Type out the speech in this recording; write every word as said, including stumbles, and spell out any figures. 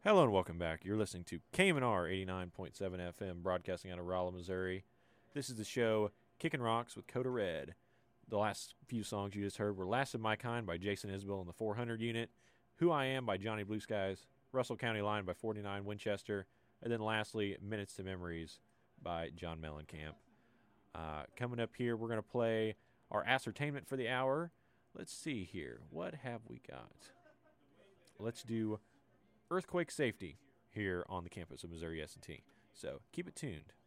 Hello and welcome back. You're listening to K M N R eighty-nine point seven F M, broadcasting out of Rolla, Missouri. This is the show Kickin' Rocks with Coda Red. The last few songs you just heard were Last of My Kind by Jason Isbell and the four hundred Unit, Who I Am by Johnny Blue Skies, Russell County Line by forty-nine Winchester, and then lastly, Minutes to Memories by John Mellencamp. Uh, coming up here, we're going to play our ascertainment for the hour. Let's see here. What have we got? Let's do earthquake safety here on the campus of Missouri S and T. So keep it tuned.